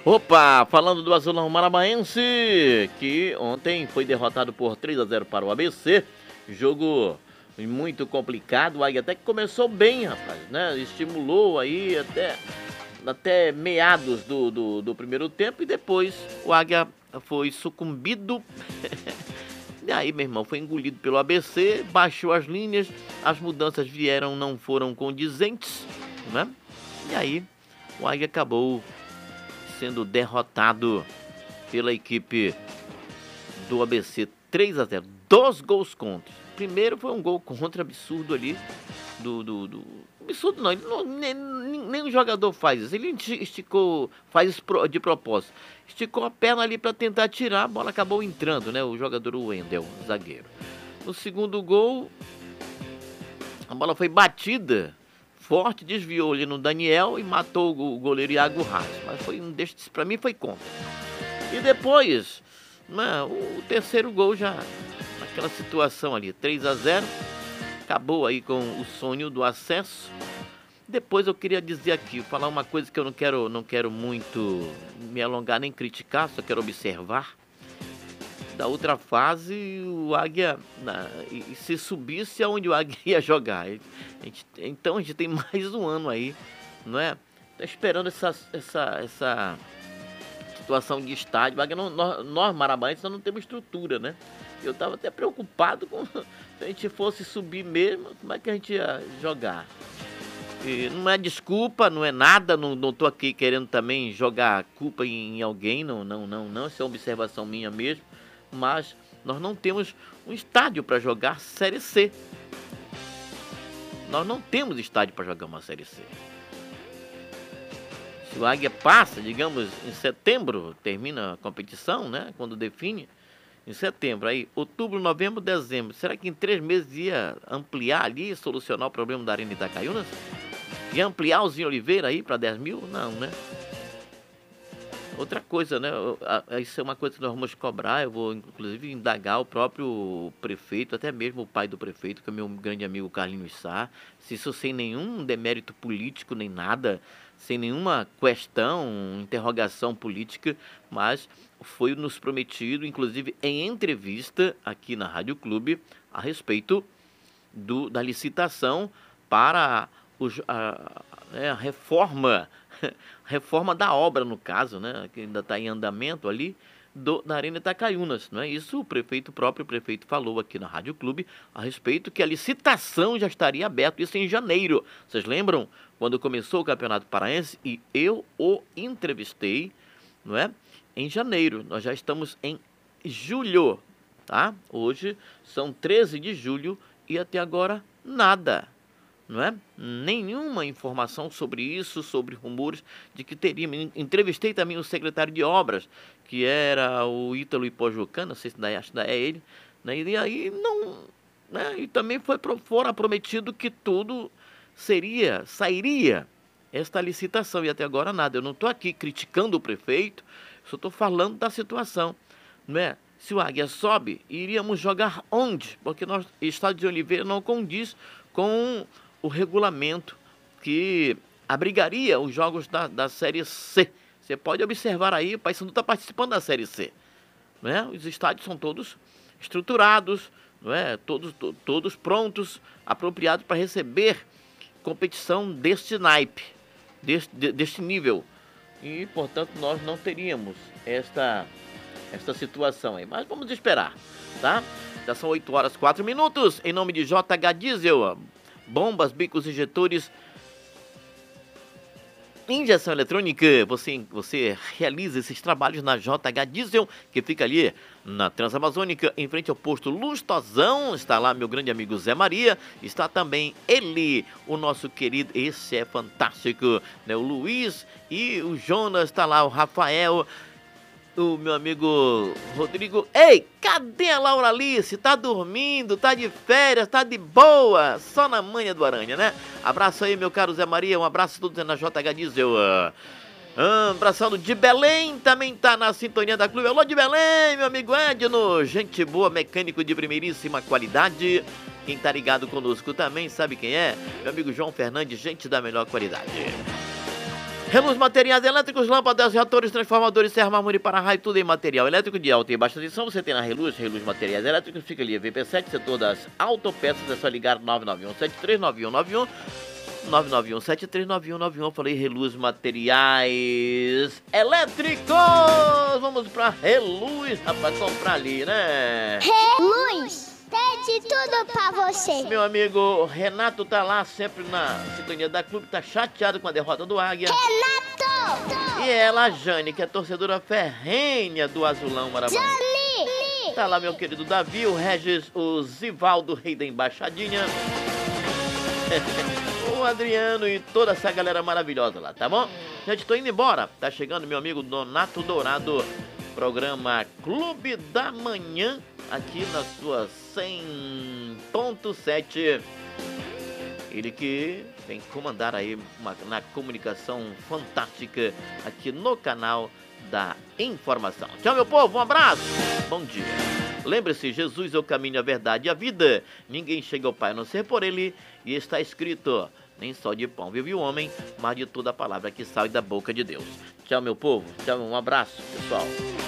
Opa, falando do Azulão Maranhense, que ontem foi derrotado por 3-0 para o ABC. Jogo muito complicado. O Águia até que começou bem, rapaz, né? Estimulou aí até meados do primeiro tempo e depois o Águia foi sucumbido. E aí, meu irmão, foi engolido pelo ABC, baixou as linhas, as mudanças vieram, não foram condizentes, né? E aí, o Águia acabou sendo derrotado pela equipe do ABC 3-0. 2 gols contra. Primeiro foi um gol contra absurdo ali. Absurdo não, nem o jogador faz isso. Ele esticou, faz isso de propósito. Esticou a perna ali para tentar tirar, a bola acabou entrando, né? O jogador Wendel, zagueiro. No segundo gol, a bola foi batida forte, desviou ali no Daniel e matou o goleiro Iago Reis. Mas foi um destes, pra mim foi contra. E depois, né, o terceiro gol já naquela situação ali, 3-0, acabou aí com o sonho do acesso. Depois eu queria dizer aqui, falar uma coisa que eu não quero muito me alongar nem criticar, só quero observar. Da outra fase, o Águia, e se subisse aonde o Águia ia jogar. Então a gente tem mais um ano aí, não é? Tá esperando essa situação de estádio. O Águia nós maranhenses não temos estrutura, né? Eu tava até preocupado com se a gente fosse subir mesmo, como é que a gente ia jogar? E não é desculpa, não é nada, não tô aqui querendo também jogar culpa em alguém, não, isso é uma observação minha mesmo. Mas nós não temos um estádio para jogar Série C. Nós não temos estádio para jogar uma Série C. Se o Águia passa, digamos, em setembro, termina a competição, né? Quando define, em setembro, aí outubro, novembro, dezembro. Será que em 3 meses ia ampliar ali, solucionar o problema da Arena Itacaiunas? Ia ampliar o Zinho Oliveira aí para 10 mil? Não, né? Outra coisa, né? Isso é uma coisa que nós vamos cobrar. Eu vou, inclusive, indagar o próprio prefeito, até mesmo o pai do prefeito, que é meu grande amigo Carlinhos Sá. Se isso sem nenhum demérito político nem nada, sem nenhuma questão, interrogação política, mas foi nos prometido, inclusive em entrevista aqui na Rádio Clube, a respeito da licitação para a reforma da obra, no caso, né, que ainda está em andamento ali, da Arena Itacaiunas, não é isso? O próprio prefeito falou aqui na Rádio Clube a respeito que a licitação já estaria aberta, isso em janeiro. Vocês lembram quando começou o Campeonato Paraense e eu o entrevistei, não é? Em janeiro, nós já estamos em julho, tá? Hoje são 13 de julho e até agora nada. Não é? Nenhuma informação sobre isso, sobre rumores de que teria. Entrevistei também o secretário de obras, que era o Ítalo Ipojucana, não sei se acho que é ele, né? E aí não, né? E também fora prometido que tudo sairia esta licitação, e até agora nada. Eu não estou aqui criticando o prefeito, só estou falando da situação, não é? Se o Águia sobe, iríamos jogar onde? Porque Estado de Oliveira não condiz com o regulamento que abrigaria os jogos da Série C. Você pode observar aí, o Paysandu está participando da Série C. Não é? Os estádios são todos estruturados, não é? Todos prontos, apropriados para receber competição deste naipe, deste nível. E, portanto, nós não teríamos esta situação aí. Mas vamos esperar, tá? Já são 8h04. Em nome de JH Diesel, bombas, bicos, injetores, injeção eletrônica, você realiza esses trabalhos na JH Diesel, que fica ali na Transamazônica, em frente ao posto Lustosão. Está lá meu grande amigo Zé Maria, está também ele, o nosso querido, esse é fantástico, né? O Luiz e o Jonas, está lá o Rafael, o meu amigo Rodrigo. Ei, cadê a Laura Alice? Tá dormindo, tá de férias, tá de boa, só na manha do Aranha, né? Abraço aí, meu caro Zé Maria, um abraço a todos na JH Diesel. Abraçando de Belém, também tá na sintonia da Clube. Alô de Belém, meu amigo Edno, gente boa, mecânico de primeiríssima qualidade. Quem tá ligado conosco também sabe quem é, meu amigo João Fernandes, gente da melhor qualidade. Reluz Materiais Elétricos, lâmpadas, reatores, transformadores, Sermamuri para raio, tudo em material elétrico de alta e baixa tensão. Você tem na Reluz Materiais Elétricos, fica ali, VP7, setor das autopeças, é só ligar 991739191. 991739191. Eu falei Reluz Materiais Elétricos. Vamos pra Reluz, rapaz, comprar ali, né? Reluz, tem de tudo pra você. Meu amigo Renato tá lá sempre na sintonia da clube, tá chateado com a derrota do Águia. Renato! E ela, a Jane, que é torcedora ferrenha do Azulão Marabá. Jane! Tá lá meu querido Davi, o Regis, o Zivaldo, rei da embaixadinha. O Adriano e toda essa galera maravilhosa lá, tá bom? Gente, tô indo embora. Tá chegando meu amigo Donato Dourado, programa Clube da Manhã, aqui na sua 100.7. Ele que vem comandar aí na comunicação fantástica aqui no canal da informação. Tchau, meu povo, um abraço, bom dia. Lembre-se, Jesus é o caminho, a verdade e a vida. Ninguém chega ao Pai a não ser por Ele. E está escrito, nem só de pão vive o homem, mas de toda a palavra que sai da boca de Deus. Tchau, meu povo. Tchau, um abraço, pessoal.